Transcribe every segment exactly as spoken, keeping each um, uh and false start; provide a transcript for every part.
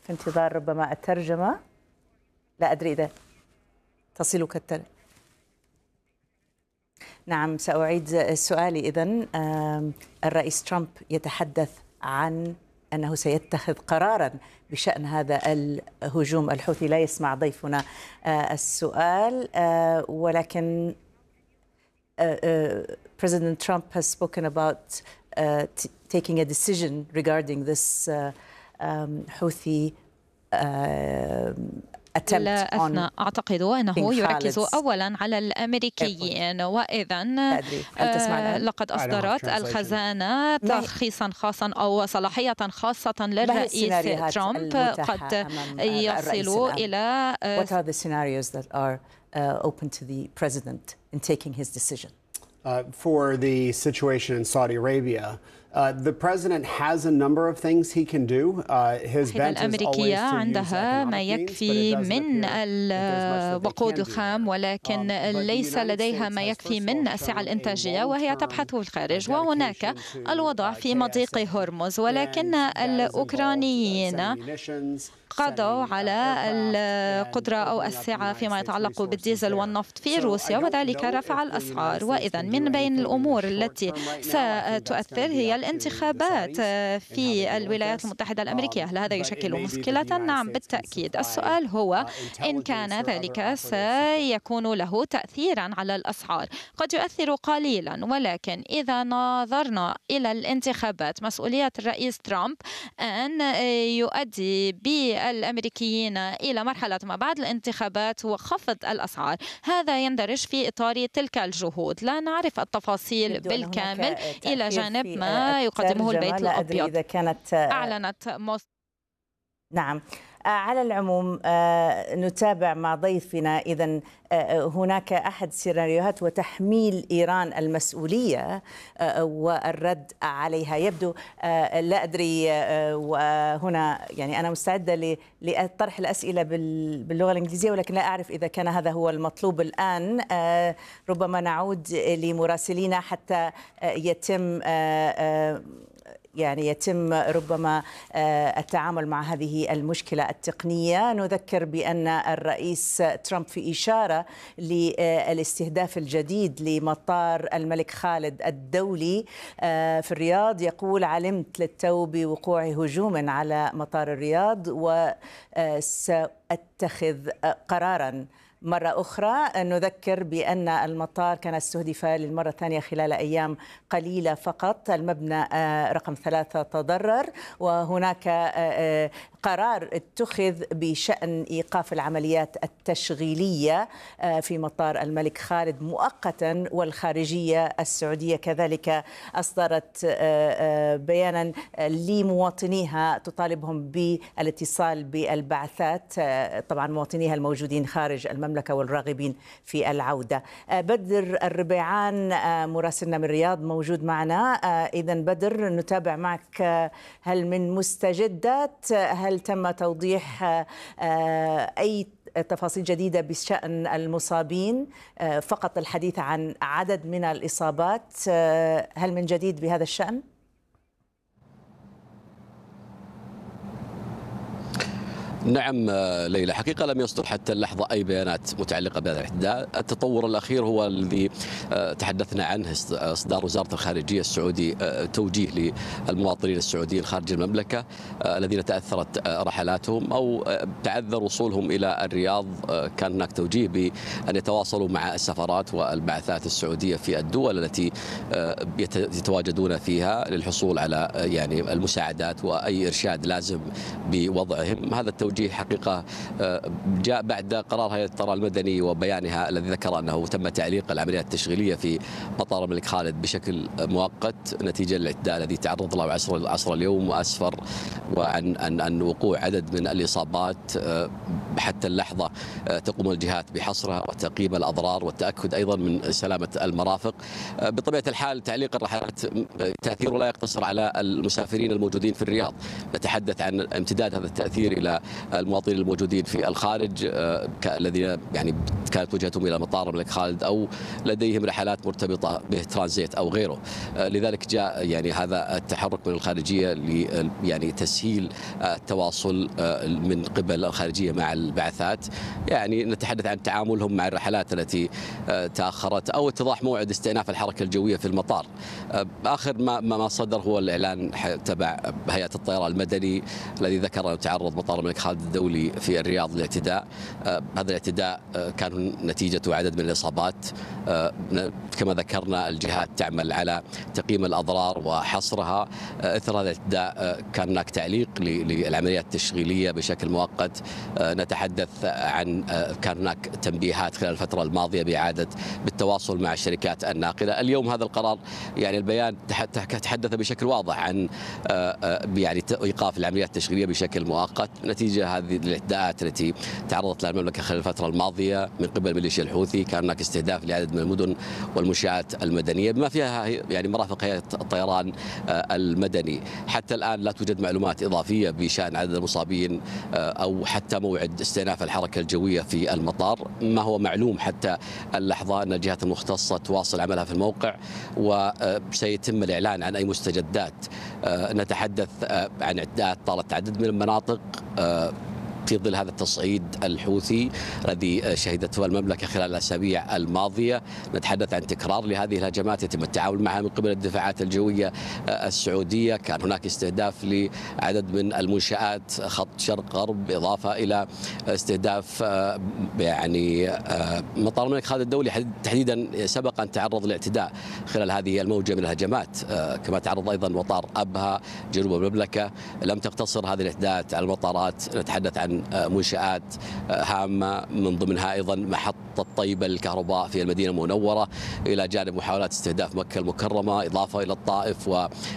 في انتظار ربما الترجمة. لا أدري إذا تصلك الترجمة. نعم سأعيد سؤالي. إذن الرئيس ترامب يتحدث عن أنه سيتخذ قراراً بشأن هذا الهجوم الحوثي. لا يسمع ضيفنا السؤال، ولكن President Trump has spoken about uh, taking a decision regarding this uh, um, Houthi uh, أثناء أعتقد أنه يركز أولا على الأمريكيين، وإذا لقد أصدرت الخزانة ترخيصا خاصا أو صلاحية خاصة للرئيس ترامب قد يصل إلى What are the scenarios that are uh, open to the president in taking his decision? Uh, for the situation in Saudi Arabia, uh, the president has a number of things he can do. Uh, his bent is always to عندها ما يكفي من الوقود الخام، ولكن ليس لديها ما يكفي من السعة الإنتاجية، وهي تبحث في الخارج. وهناك الوضع في مضيق هرمز، ولكن الأوكرانيين قضوا على القدرة أو السعة فيما يتعلق بالديزل والنفط في روسيا، وذلك رفع الأسعار. وإذا من بين الأمور التي ستؤثر هي الانتخابات في الولايات المتحدة الأمريكية. هل هذا يشكل مشكلة؟ نعم بالتأكيد. السؤال هو إن كان ذلك سيكون له تأثيرا على الأسعار. قد يؤثر قليلا، ولكن إذا نظرنا إلى الانتخابات مسؤولية الرئيس ترامب أن يؤدي بالأمريكيين إلى مرحلة ما بعد الانتخابات وخفض الأسعار. هذا يندرج في إطار تلك الجهود. لا نعرف التفاصيل بالكامل إلى جانب ما يقدمه البيت الأبيض. إذا كانت أعلنت موس... نعم. على العموم نتابع مع ضيفنا. إذن هناك أحد سيناريوهات وتحميل إيران المسؤولية والرد عليها. يبدو لا أدري، وهنا يعني أنا مستعدة لطرح الأسئلة باللغة الإنجليزية، ولكن لا أعرف إذا كان هذا هو المطلوب الآن. ربما نعود لمراسلينا حتى يتم يعني يتم ربما التعامل مع هذه المشكلة التقنية. نذكر بأن الرئيس ترامب في إشارة للاستهداف الجديد لمطار الملك خالد الدولي في الرياض، يقول: علمت للتو بوقوع هجوم على مطار الرياض وسأتخذ قراراً. مرة أخرى نذكر بأن المطار كان استهدف للمرة الثانية خلال أيام قليلة فقط. المبنى رقم ثلاثة تضرر، وهناك قرار اتخذ بشأن إيقاف العمليات التشغيلية في مطار الملك خالد مؤقتا. والخارجية السعودية كذلك أصدرت بيانا لمواطنيها تطالبهم بالاتصال بالبعثات، طبعا مواطنيها الموجودين خارج المملكة والراغبين في العودة. بدر الربيعان مراسلنا من الرياض موجود معنا. إذن بدر، نتابع معك. هل من مستجدات؟ هل تم توضيح أي تفاصيل جديدة بشأن المصابين؟ فقط الحديث عن عدد من الإصابات. هل من جديد بهذا الشأن؟ نعم ليلى، حقيقة لم يصدر حتى اللحظة أي بيانات متعلقة بهذا الاحتداء. التطور الأخير هو الذي تحدثنا عنه، إصدار وزارة الخارجية السعودي توجيه للمواطنين السعوديين خارج المملكة الذين تأثرت رحلاتهم أو تعذر وصولهم إلى الرياض. كان هناك توجيه بأن يتواصلوا مع السفارات والبعثات السعودية في الدول التي يتواجدون فيها للحصول على يعني المساعدات وأي إرشاد لازم بوضعهم. هذا التوجيه حقيقة جاء بعد قرار هيئة الطيران المدني وبيانها الذي ذكر أنه تم تعليق العمليات التشغيلية في مطار الملك خالد بشكل مؤقت نتيجة للاعتداء الذي تعرض له عصر عصر اليوم، وأسفر وعن عن عن وقوع عدد من الإصابات. حتى اللحظة تقوم الجهات بحصرها وتقييم الأضرار والتأكد أيضا من سلامة المرافق. بطبيعة الحال تعليق الرحلات تأثيره لا يقتصر على المسافرين الموجودين في الرياض، نتحدث عن امتداد هذا التأثير إلى المواطنين الموجودين في الخارج الذين يعني كانت وجهتهم إلى مطار الملك خالد أو لديهم رحلات مرتبطة بترانزيت أو غيره. لذلك جاء يعني هذا التحرك من الخارجية ل يعني تسهيل التواصل من قبل الخارجية مع البعثات، يعني نتحدث عن تعاملهم مع الرحلات التي تأخرت أو اتضاح موعد استئناف الحركة الجوية في المطار. آخر ما ما صدر هو الإعلان تبع هيئة الطيران المدني الذي ذكر أنه تعرض مطار الملك خالد الدولي في الرياض لاعتداء. هذا الاعتداء كان نتيجته عدد من الإصابات. كما ذكرنا الجهات تعمل على تقييم الأضرار وحصرها. إثر هذا الاعتداء كان هناك تعليق للعمليات التشغيلية بشكل مؤقت. نتحدث عن كان هناك تنبيهات خلال الفترة الماضية بإعادة بالتواصل مع الشركات الناقلة. اليوم هذا القرار يعني البيان تحدث بشكل واضح عن يعني إيقاف العمليات التشغيلية بشكل مؤقت نتيجة هذه الاعتداءات التي تعرضت لها المملكة خلال الفترة الماضية من قبل ميليشيا الحوثي. كان هناك استهداف لعدد من المدن والمنشآت المدنية بما فيها يعني مرافق هيئة الطيران المدني. حتى الآن لا توجد معلومات إضافية بشأن عدد المصابين أو حتى موعد استئناف الحركة الجوية في المطار. ما هو معلوم حتى اللحظة أن الجهات المختصة تواصل عملها في الموقع وسيتم الإعلان عن أي مستجدات. نتحدث عن اعتداءات طالت عدد من المناطق في ظل هذا التصعيد الحوثي الذي شهدته المملكة خلال الأسابيع الماضية. نتحدث عن تكرار لهذه الهجمات يتم التعامل معها من قبل الدفاعات الجوية السعودية. كان هناك استهداف لعدد من المنشآت خط شرق غرب، إضافة إلى استهداف يعني مطار الملك خالد الدولي تحديدا سبق أن تعرض لاعتداء خلال هذه الموجة من الهجمات. كما تعرض أيضا مطار أبها جنوب المملكة. لم تقتصر هذه الاعتداءات على المطارات، نتحدث عن منشآت هامة من ضمنها أيضا محطة طيبة للكهرباء في المدينة المنورة، إلى جانب محاولات استهداف مكة المكرمة، إضافة إلى الطائف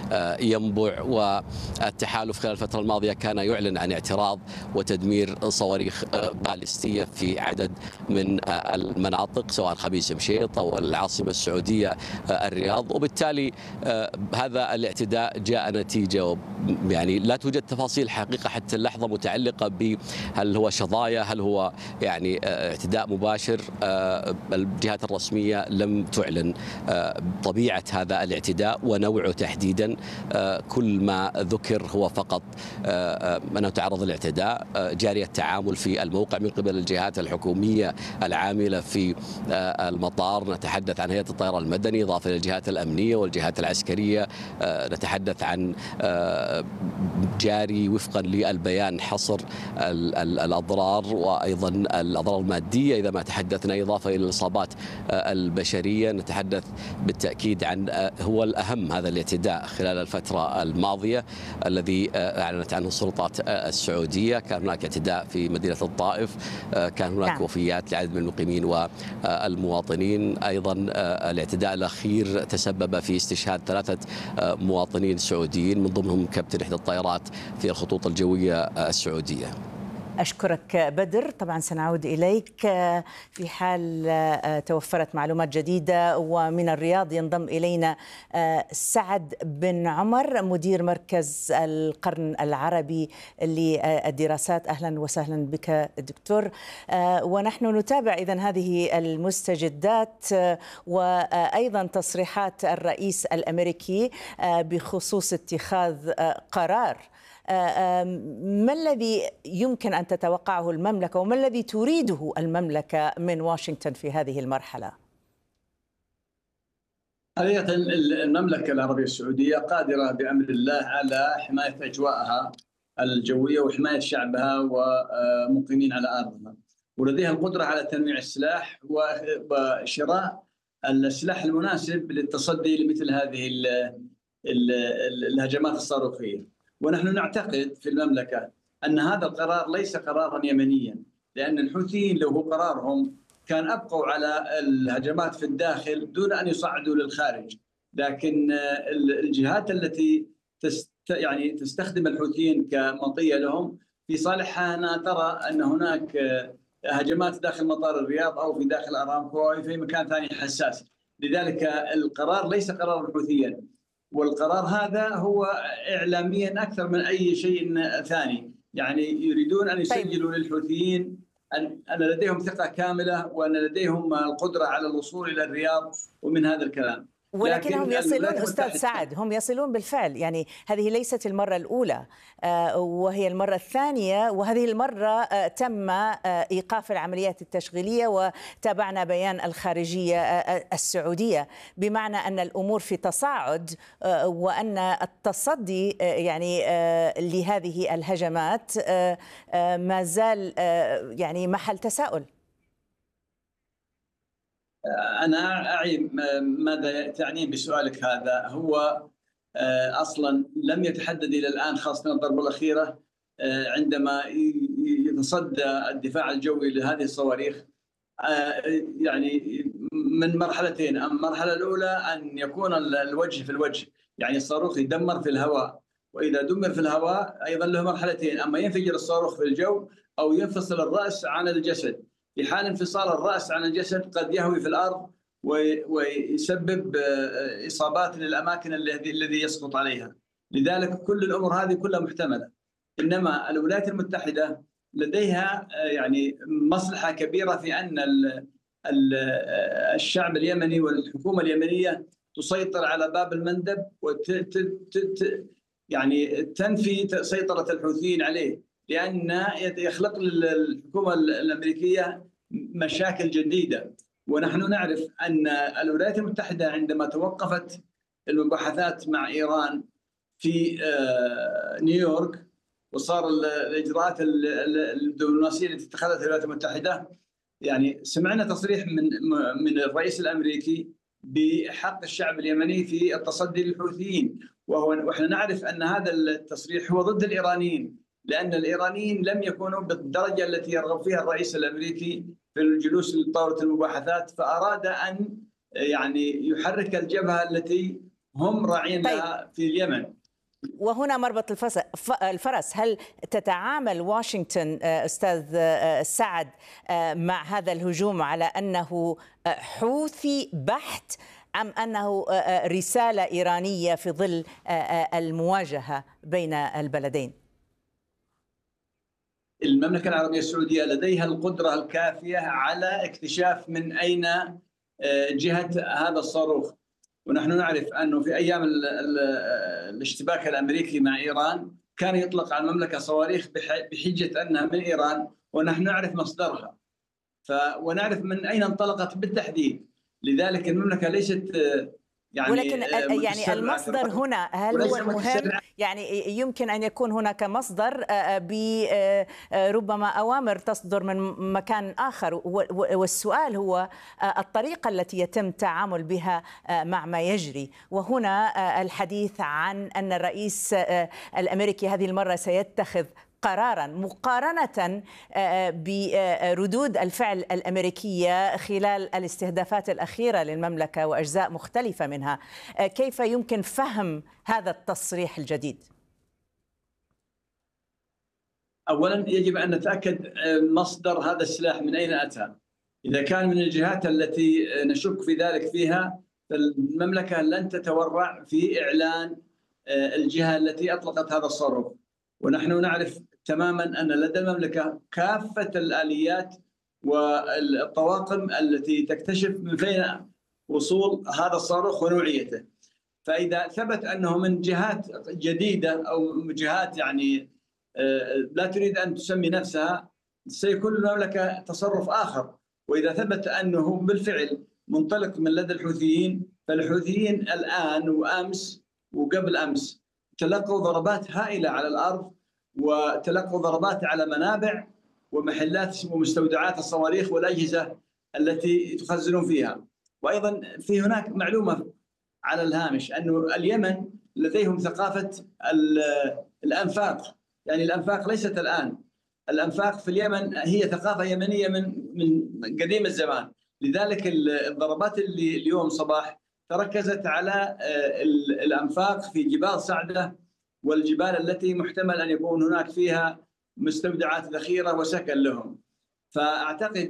وينبع. والتحالف خلال الفترة الماضية كان يعلن عن اعتراض وتدمير صواريخ باليستية في عدد من المناطق سواء خميس مشيط أو العاصمة السعودية الرياض. وبالتالي هذا الاعتداء جاء نتيجة يعني لا توجد تفاصيل حقيقة حتى اللحظة متعلقة ب هل هو شظايا، هل هو يعني اعتداء مباشر. الجهات الرسمية لم تعلن طبيعة هذا الاعتداء ونوعه تحديدا. كل ما ذكر هو فقط أنه تعرض الاعتداء. جاري التعامل في الموقع من قبل الجهات الحكومية العاملة في المطار. نتحدث عن هيئة الطيران المدني إضافة إلى الجهات الأمنية والجهات العسكرية. نتحدث عن جاري وفقا للبيان حصر الأضرار وأيضا الأضرار المادية إذا ما تحدثنا، إضافة إلى الإصابات البشرية. نتحدث بالتأكيد عن هو الأهم هذا الاعتداء خلال الفترة الماضية الذي أعلنت عنه السلطات السعودية. كان هناك اعتداء في مدينة الطائف، كان هناك نعم. وفيات لعدد من المقيمين والمواطنين. أيضا الاعتداء الأخير تسبب في استشهاد ثلاثة مواطنين سعوديين من ضمنهم كابتن إحدى الطائرات في الخطوط الجوية السعودية. أشكرك بدر. طبعا سنعود إليك في حال توفرت معلومات جديدة. ومن الرياض ينضم إلينا سعد بن عمر مدير مركز القرن العربي للدراسات. أهلا وسهلا بك دكتور. ونحن نتابع إذن هذه المستجدات وأيضا تصريحات الرئيس الأمريكي بخصوص اتخاذ قرار. ما الذي يمكن أن تتوقعه المملكة وما الذي تريده المملكة من واشنطن في هذه المرحلة؟ حقيقة المملكة العربية السعودية قادرة بأمر الله على حماية أجواءها الجوية وحماية شعبها ومقيمين على أرضها، ولديها القدرة على تنويع السلاح وشراء السلاح المناسب للتصدي لمثل هذه الهجمات الصاروخية. ونحن نعتقد في المملكة أن هذا القرار ليس قرارا يمنيا، لأن الحوثيين لو هو قرارهم كان أبقوا على الهجمات في الداخل دون أن يصعدوا للخارج. لكن الجهات التي تست يعني تستخدم الحوثيين كمطية لهم في صالحها أنا ترى أن هناك هجمات داخل مطار الرياض أو في داخل أرامكو أو في مكان ثاني حساس. لذلك القرار ليس قرارا حوثيا، والقرار هذا هو إعلاميا أكثر من أي شيء ثاني. يعني يريدون أن يسجلوا طيب. للحوثيين أن أن لديهم ثقة كاملة وأن لديهم القدرة على الوصول إلى الرياض ومن هذا الكلام. ولكنهم يصلون أستاذ سعد، هم يصلون بالفعل، يعني هذه ليست المرة الأولى وهي المرة الثانية، وهذه المرة تم إيقاف العمليات التشغيلية وتابعنا بيان الخارجية السعودية، بمعنى أن الأمور في تصاعد وأن التصدي يعني لهذه الهجمات ما زال يعني محل تساؤل. أنا أعي ماذا تعنين بسؤالك هذا. هو أصلا لم يتحدد إلى الآن، خاصة الضربة الأخيرة عندما يتصدى الدفاع الجوي لهذه الصواريخ يعني من مرحلتين. المرحلة الأولى أن يكون الوجه في الوجه، يعني الصاروخ يدمر في الهواء، وإذا دمر في الهواء أيضا له مرحلتين، أما ينفجر الصاروخ في الجو أو ينفصل الرأس عن الجسد. في حال انفصال الرأس عن الجسد قد يهوي في الأرض ويسبب إصابات للأماكن الذي يسقط عليها. لذلك كل الأمور هذه كلها محتملة. إنما الولايات المتحدة لديها يعني مصلحة كبيرة في أن الشعب اليمني والحكومة اليمنية تسيطر على باب المندب وت يعني تنفي سيطرة الحوثيين عليه، لأن يخلق للحكومة الأمريكية مشاكل جديدة. ونحن نعرف أن الولايات المتحدة عندما توقفت المباحثات مع إيران في نيويورك وصار الإجراءات الدبلوماسية التي اتخذتها الولايات المتحدة، يعني سمعنا تصريح من من الرئيس الأمريكي بحق الشعب اليمني في التصدي للحوثيين، وهو ونحن نعرف أن هذا التصريح هو ضد الإيرانيين، لأن الإيرانيين لم يكونوا بالدرجة التي يرغب فيها الرئيس الأمريكي في الجلوس لطاولة المباحثات، فأراد أن يعني يحرك الجبهة التي هم راعين لها في اليمن. وهنا مربط الفرس، هل تتعامل واشنطن أستاذ سعد مع هذا الهجوم على أنه حوثي بحت أم أنه رسالة إيرانية في ظل المواجهة بين البلدين؟ المملكة العربية السعودية لديها القدرة الكافية على اكتشاف من أين جهة هذا الصاروخ، ونحن نعرف أنه في أيام الاشتباك الأمريكي مع إيران كان يطلق على المملكة صواريخ بحجة أنها من إيران، ونحن نعرف مصدرها ف ونعرف من أين انطلقت بالتحديد. لذلك المملكة ليست يعني ولكن يعني المصدر هنا هل هو المهم؟ يعني يمكن أن يكون هناك مصدر بربما أوامر تصدر من مكان آخر، والسؤال هو الطريقة التي يتم التعامل بها مع ما يجري. وهنا الحديث عن أن الرئيس الأمريكي هذه المرة سيتخذ قرارا مقارنة بردود الفعل الأمريكية خلال الاستهدافات الأخيرة للمملكة وأجزاء مختلفة منها. كيف يمكن فهم هذا التصريح الجديد؟ أولا يجب أن نتأكد مصدر هذا السلاح من أين أتى. إذا كان من الجهات التي نشك في ذلك فيها، فالمملكة لن تتورع في إعلان الجهة التي أطلقت هذا الصاروخ. ونحن نعرف تماما أن لدى المملكة كافة الآليات والطواقم التي تكتشف من فين وصول هذا الصاروخ ونوعيته. فإذا ثبت أنه من جهات جديدة أو جهات يعني لا تريد أن تسمي نفسها، سيكون المملكة تصرف آخر. وإذا ثبت أنه بالفعل منطلق من لدى الحوثيين، فالحوثيين الآن وأمس وقبل أمس تلقوا ضربات هائلة على الأرض، وتلقوا ضربات على منابع ومحلات ومستودعات الصواريخ والأجهزة التي تخزنون فيها. وأيضا في هناك معلومة على الهامش أنه اليمن لديهم ثقافة الأنفاق، يعني الأنفاق ليست الآن، الأنفاق في اليمن هي ثقافة يمنية من من قديم الزمان. لذلك الضربات اللي اليوم صباح تركزت على الأنفاق في جبال صعدة والجبال التي محتمل أن يكون هناك فيها مستودعات ذخيرة وسكن لهم. فأعتقد